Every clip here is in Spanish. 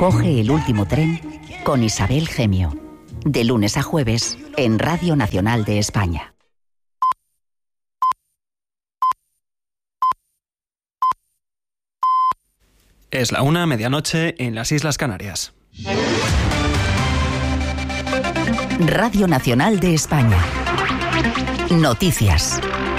Coge el último tren con Isabel Gemio. De lunes a jueves en Radio Nacional de España. Es la 1:00, medianoche, en las Islas Canarias. Radio Nacional de España. Noticias.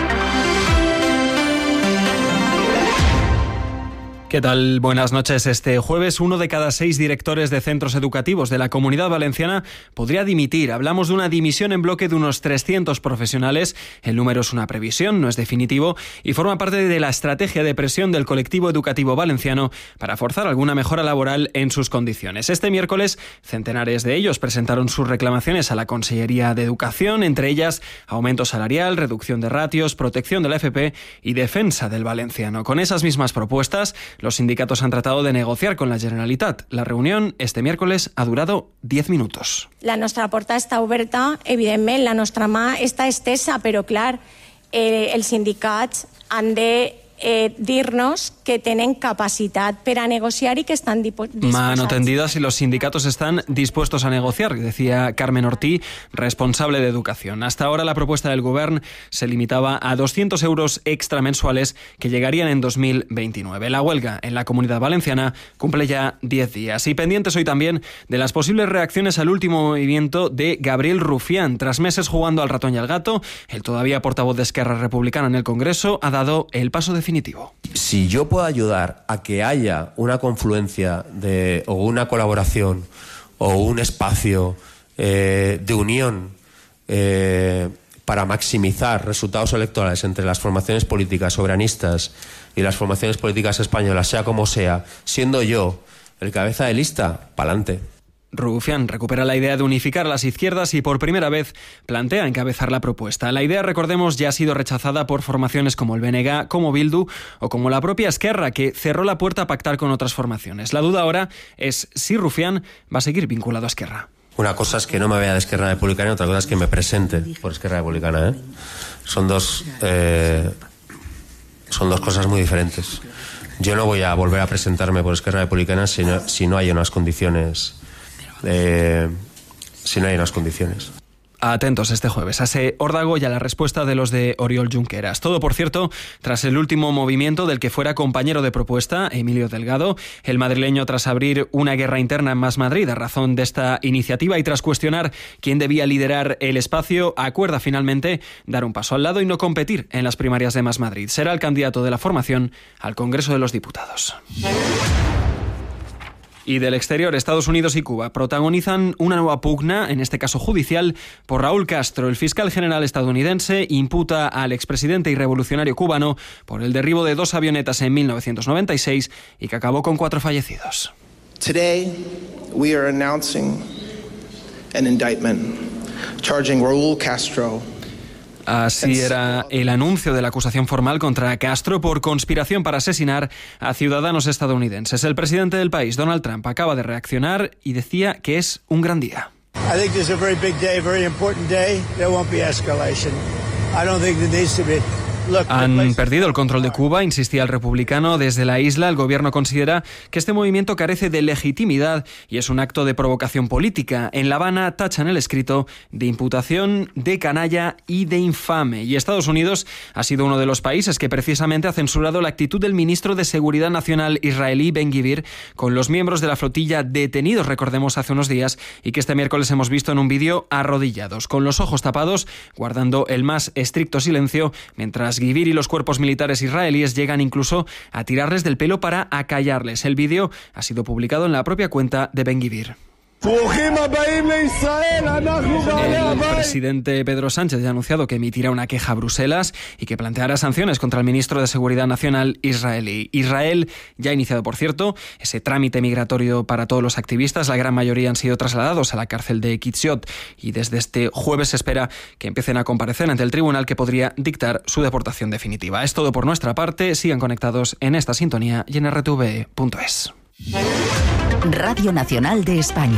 ¿Qué tal? Buenas noches. Este jueves, 1 de cada 6 directores de centros educativos de la Comunidad Valenciana podría dimitir. Hablamos de una dimisión en bloque de unos 300 profesionales. El número es una previsión, no es definitivo, y forma parte de la estrategia de presión del colectivo educativo valenciano para forzar alguna mejora laboral en sus condiciones. Este miércoles, centenares de ellos presentaron sus reclamaciones a la Consellería de Educación, entre ellas aumento salarial, reducción de ratios, protección de la FP y defensa del valenciano. Con esas mismas propuestas, los sindicatos han tratado de negociar con la Generalitat. La reunión este miércoles ha durado 10 minutos. La nostra porta està oberta, evidentment, la nostra mà està estesa, però clar, els sindicats han de dir-nos que tienen capacidad para negociar y que están dispuestos. Mano tendida si los sindicatos están dispuestos a negociar, decía Carmen Ortí, responsable de Educación. Hasta ahora la propuesta del Govern se limitaba a 200 euros extra mensuales que llegarían en 2029. La huelga en la Comunidad Valenciana cumple ya 10 días. Y pendientes hoy también de las posibles reacciones al último movimiento de Gabriel Rufián. Tras meses jugando al ratón y al gato, el todavía portavoz de Esquerra Republicana en el Congreso ha dado el paso definitivo. Si yo puedo ayudar a que haya una confluencia o una colaboración o un espacio de unión para maximizar resultados electorales entre las formaciones políticas soberanistas y las formaciones políticas españolas, sea como sea, siendo yo el cabeza de lista, pa'lante. Rufián recupera la idea de unificar las izquierdas y por primera vez plantea encabezar la propuesta. La idea, recordemos, ya ha sido rechazada por formaciones como el BNG, como Bildu o como la propia Esquerra, que cerró la puerta a pactar con otras formaciones. La duda ahora es si Rufián va a seguir vinculado a Esquerra. Una cosa es que no me vaya de Esquerra Republicana y otra cosa es que me presente por Esquerra Republicana. Son dos cosas muy diferentes. Yo no voy a volver a presentarme por Esquerra Republicana si no hay unas condiciones. Si no hay unas condiciones. Atentos este jueves a ese órdago y a la respuesta de los de Oriol Junqueras. Todo, por cierto, tras el último movimiento del que fuera compañero de propuesta, Emilio Delgado. El madrileño, tras abrir una guerra interna en Más Madrid a razón de esta iniciativa y tras cuestionar quién debía liderar el espacio, acuerda finalmente dar un paso al lado y no competir en las primarias de Más Madrid. Será el candidato de la formación al Congreso de los Diputados. Y del exterior, Estados Unidos y Cuba protagonizan una nueva pugna, en este caso judicial, por Raúl Castro. El fiscal general estadounidense imputa al expresidente y revolucionario cubano por el derribo de 2 avionetas en 1996 y que acabó con 4 fallecidos. Today, we are announcing an indictment charging Raúl Castro. Así era el anuncio de la acusación formal contra Castro por conspiración para asesinar a ciudadanos estadounidenses. El presidente del país, Donald Trump, acaba de reaccionar y decía que es un gran día. I think this is a very big day, very important day. There won't be escalation. I don't think there needs to be. Han perdido el control de Cuba, insistía el republicano. Desde la isla, el gobierno considera que este movimiento carece de legitimidad y es un acto de provocación política. En La Habana tachan el escrito de imputación, de canalla y de infame. Y Estados Unidos ha sido uno de los países que precisamente ha censurado la actitud del ministro de Seguridad Nacional israelí, Ben-Gvir, con los miembros de la flotilla detenidos, recordemos, hace unos días, y que este miércoles hemos visto en un vídeo arrodillados, con los ojos tapados, guardando el más estricto silencio, mientras Gvir y los cuerpos militares israelíes llegan incluso a tirarles del pelo para acallarles. El vídeo ha sido publicado en la propia cuenta de Ben-Gvir. El presidente Pedro Sánchez ya ha anunciado que emitirá una queja a Bruselas y que planteará sanciones contra el ministro de Seguridad Nacional israelí. Israel ya ha iniciado, por cierto, ese trámite migratorio para todos los activistas. La gran mayoría han sido trasladados a la cárcel de Kiziot y desde este jueves se espera que empiecen a comparecer ante el tribunal que podría dictar su deportación definitiva. Es todo por nuestra parte. Sigan conectados en esta sintonía y en rtv.es. Radio Nacional de España.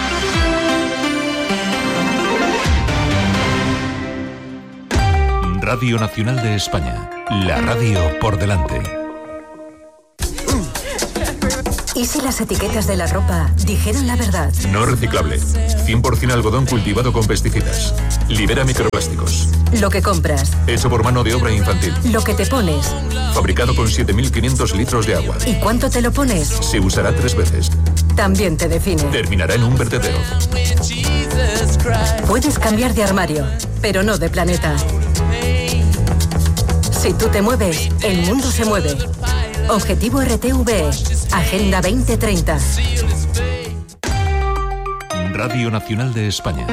Radio Nacional de España. La radio por delante. ¿Y si las etiquetas de la ropa dijeran la verdad? No reciclable. 100% algodón cultivado con pesticidas. Libera microplásticos. Lo que compras. Hecho por mano de obra infantil. Lo que te pones. Fabricado con 7.500 litros de agua. ¿Y cuánto te lo pones? Se usará 3 veces. También te define. Terminará en un vertedero. Puedes cambiar de armario, pero no de planeta. Si tú te mueves, el mundo se mueve. Objetivo RTV, Agenda 2030. Radio Nacional de España.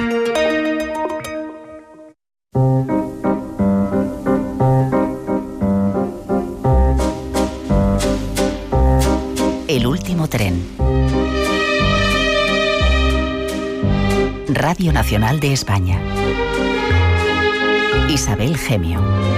El último tren. Radio Nacional de España. Isabel Gemio.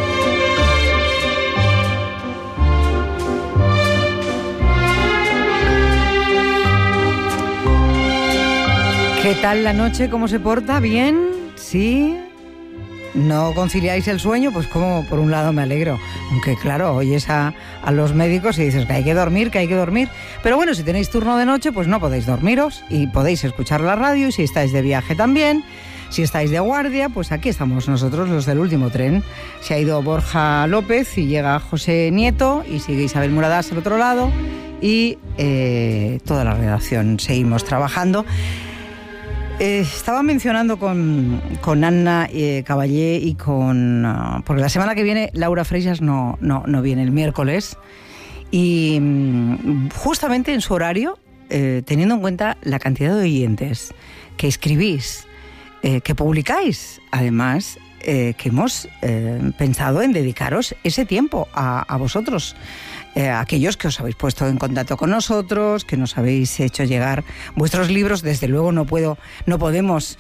¿Qué tal la noche? ¿Cómo se porta? ¿Bien? ¿Sí? ¿No conciliáis el sueño? Pues como por un lado me alegro. Aunque claro, oyes a los médicos y dices que hay que dormir, que hay que dormir. Pero bueno, si tenéis turno de noche, pues no podéis dormiros y podéis escuchar la radio. Y si estáis de viaje también, si estáis de guardia, pues aquí estamos nosotros, los del último tren. Se ha ido Borja López y llega José Nieto y sigue Isabel Muradás al otro lado. Y toda la redacción seguimos trabajando. Estaba mencionando con Anna Caballé y porque la semana que viene Laura Freixas no viene el miércoles y justamente en su horario, teniendo en cuenta la cantidad de oyentes que escribís, que publicáis, además, que hemos pensado en dedicaros ese tiempo a vosotros. Aquellos que os habéis puesto en contacto con nosotros, que nos habéis hecho llegar vuestros libros. Desde luego no podemos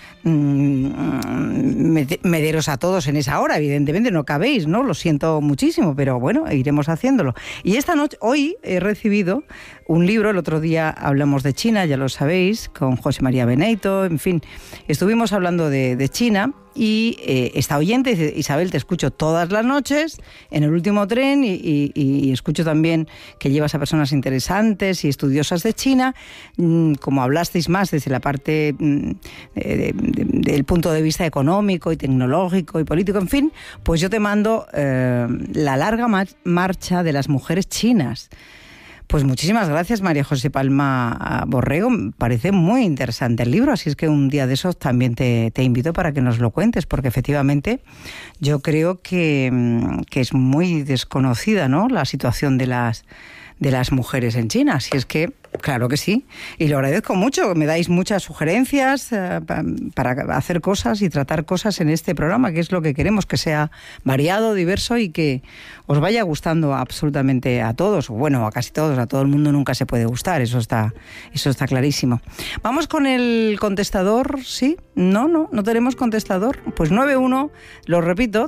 meteros a todos en esa hora, evidentemente no cabéis, ¿no? Lo siento muchísimo, pero bueno, iremos haciéndolo. Y hoy he recibido un libro. El otro día hablamos de China, ya lo sabéis, con José María Beneito, en fin, estuvimos hablando de China. Y esta oyente dice: Isabel, te escucho todas las noches en el último tren y escucho también que llevas a personas interesantes y estudiosas de China. Como hablasteis más desde la parte del punto de vista económico y tecnológico y político, en fin, pues yo te mando la larga marcha de las mujeres chinas. Pues muchísimas gracias, María José Palma Borrego. Me parece muy interesante el libro, así es que un día de esos también te invito para que nos lo cuentes, porque efectivamente yo creo que es muy desconocida, ¿no?, la situación de las mujeres en China. Así es que, claro que sí, y lo agradezco mucho. Me dais muchas sugerencias para hacer cosas y tratar cosas en este programa, que es lo que queremos, que sea variado, diverso y que os vaya gustando absolutamente a todos, bueno, a casi todos. A todo el mundo nunca se puede gustar, eso está clarísimo. Vamos con el contestador, ¿sí? No tenemos contestador. Pues 91, lo repito,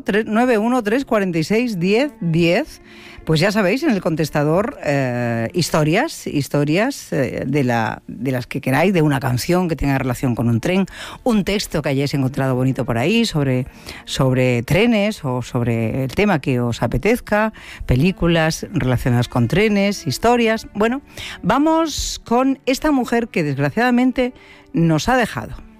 91-346-1010. Pues ya sabéis, en el contestador, historias de las que queráis, de una canción que tenga relación con un tren, un texto que hayáis encontrado bonito por ahí sobre trenes o sobre el tema que os apetezca, películas relacionadas con trenes, historias. Bueno, vamos con esta mujer que desgraciadamente nos ha dejado.